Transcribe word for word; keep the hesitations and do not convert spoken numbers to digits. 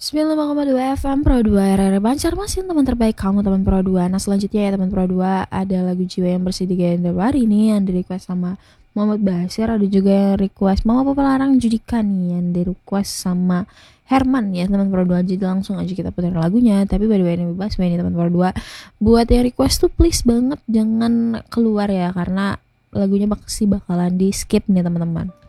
sembilan puluh lima koma dua F M Pro dua R R Banjarmasin, teman terbaik kamu teman Pro dua. Nah selanjutnya ya teman Pro dua, ada lagu Jiwa yang Bersih di Gendawari ini yang di request sama Muhammad Basir. Ada juga yang request Mama Papa Larang Judika nih yang di request sama Herman ya teman Pro dua. Jadi langsung aja kita putar lagunya. Tapi by the way ini bebas ini teman Pro dua. Buat yang request tuh please banget jangan keluar ya, karena lagunya pasti bakalan di skip nih teman-teman.